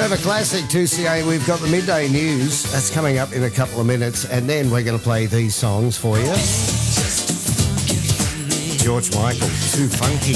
Forever Classic 2CA. We've got the midday news. That's coming up in a couple of minutes. And then we're going to play these songs for you. George Michael, Too Funky.